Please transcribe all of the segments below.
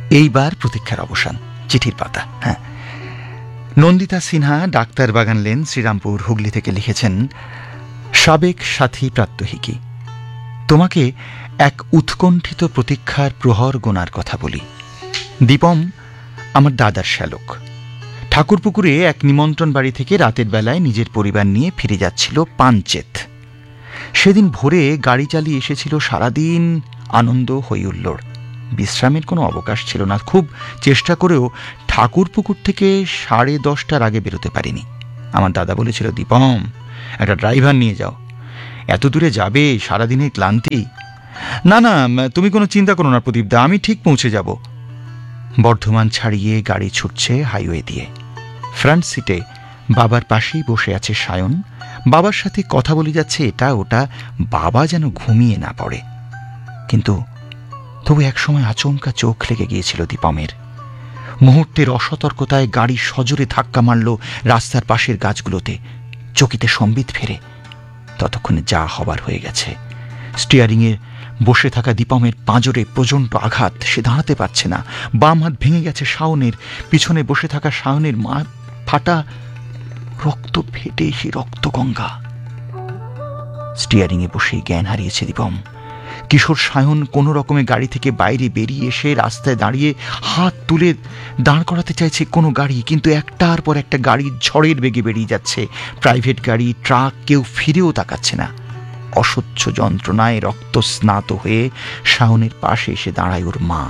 এইবার প্রতীক্ষার অবসান। চিঠির পাতা। হ্যাঁ, নন্দিতা সিনহা, ডাক্তার বাগান লেন, শ্রীরামপুর, হুগলি থেকে লিখেছেন, সাবেক সাথী প্রাত্যহিকী, তোমাকে এক উৎকণ্ঠিত প্রতীক্ষার প্রহর গোনার কথা বলি। দীপম আমার দাদার শ্যালক। ঠাকুরপুকুরে এক নিমন্ত্রণ বাড়ি থেকে রাতের বেলায় নিজের পরিবার নিয়ে ফিরে যাচ্ছিল পাঞ্চেত। সেদিন ভোরে গাড়ি চালিয়ে এসেছিল সারাদিন আনন্দ হইহুল্লোড়। বিশ্রামের কোনো অবকাশ ছিল না। খুব চেষ্টা করেও ঠাকুরপুকুর থেকে 10:30টার আগে বেরোতে পারিনি। আমার দাদা বলেছিল, দীপম, একটা ড্রাইভার নিয়ে যাও, এত দূরে যাবে, সারাদিনের ক্লান্তি। না না, তুমি কোনো চিন্তা করো না প্রদীপদা, আমি ঠিক পৌঁছে যাব। বর্ধমান ছাড়িয়ে গাড়ি ছুটছে হাইওয়ে দিয়ে। ফ্রন্ট সিটে বাবার পাশেই বসে আছে সায়ন। বাবার সাথে কথা বলে যাচ্ছে এটা ওটা, বাবা যেন ঘুমিয়ে না পড়ে। কিন্তু তবু একসময় আচমকা চোখ লেগে গিয়েছিল দীপমের। মুহূর্তের অসতর্কতায় গাড়ি সজোরে ধাক্কা মারল রাস্তার পাশের গাছগুলোতে। চকিতে সম্বিত ফেরে। ততক্ষণে যা হবার হয়ে গেছে। স্টিয়ারিংয়ে বসে থাকা দীপমের পাঁজরে প্রচণ্ড আঘাত। সে দাঁড়াতে পারছে না। বাম হাত ভেঙে গেছে শাওনের। পিছনে বসে থাকা শাওনের মা ফাটা, রক্ত ফেটে সে রক্তগঙ্গা। স্টিয়ারিংয়ে বসেই জ্ঞান হারিয়েছে দীপম। কিশোর সায়ন কোনো রকমে গাড়ি থেকে বাইরে বেরিয়ে এসে রাস্তায় দাঁড়িয়ে হাত তুলে দাঁড় করাতে চাইছে কোনো গাড়ি, কিন্তু একটার পর একটা গাড়ি ঝড়ের বেগে বেরিয়ে যাচ্ছে। প্রাইভেট গাড়ি, ট্রাক, কেউ ফিরেও তাকাচ্ছে না। অসহ্য যন্ত্রণায় রক্তস্নাত হয়ে শাওনের পাশে এসে দাঁড়ায় ওর মা।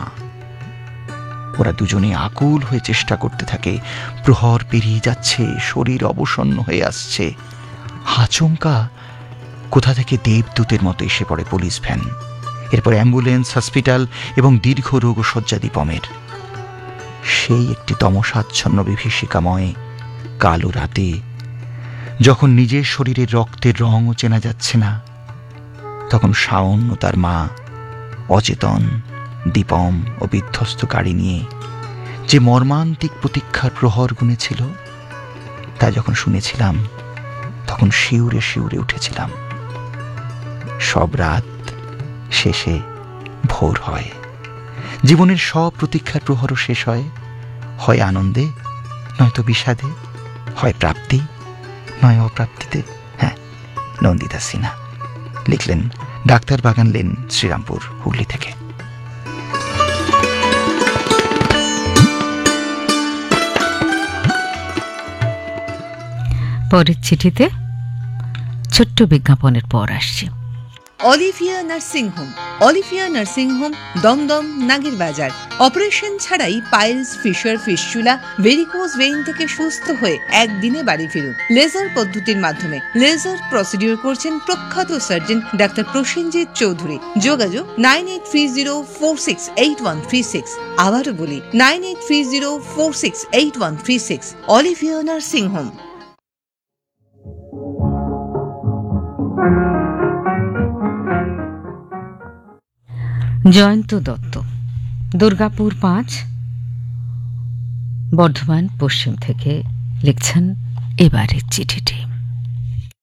ওরা দুজনে আকুল হয়ে চেষ্টা করতে থাকে। প্রহর পেরিয়ে যাচ্ছে, শরীর অবসন্ন হয়ে আসছে। আচমকা কোথা থেকে দেবদূতের মতো এসে পড়ে পুলিশ ভ্যান। এরপর অ্যাম্বুলেন্স, হসপিটাল এবং দীর্ঘ রোগ শয্যা দীপমের। সেই একটি তমসাচ্ছন্ন বিভীষিকাময় কালো রাতে, যখন নিজের শরীরের রক্তের রঙও চেনা যাচ্ছে না, তখন শাওন ও তার মা অচেতন, দীপম ও বিধ্বস্ত গাড়ি নিয়ে যে মর্মান্তিক প্রতীক্ষার প্রহর গুনেছিল, তা যখন শুনেছিলাম তখন শিউরে শিউরে উঠেছিলাম। সব রাত শেষে ভোর হয়। জীবনের সব প্রতীক্ষার প্রহরও শেষ হয়, হয় আনন্দে, নয়তো বিষাদে, হয় প্রাপ্তি, নয় অপ্রাপ্তিতে। হ্যাঁ, নন্দিতা সিনহা লিখলেন ডাক্তার বাগান লেন, শ্রীরামপুর, হুগলি থেকে। পরের চিঠিতে ছোট্ট বিজ্ঞাপনের পর আসছে। Olivia nursing home. Olivia nursing home, Dumdum, নাগের বাজার। অপারেশন ছাড়াই piles, fisher, fistula, varicose vein থেকে সুস্থ হয়ে একদিনে বাড়ি ফিরুন লেজার পদ্ধতির মাধ্যমে। লেজার প্রসিডিউর করছেন প্রখ্যাত সার্জন ডাক্তার প্রসেনজিৎ চৌধুরী। যোগাযোগ 9830468136। আবারও বলি 9830468136। Olivia nursing home. Jayanta Dutta, Durgapur 5, Bardhaman পশ্চিম থেকে লিখছেন এবারের চিঠিটি।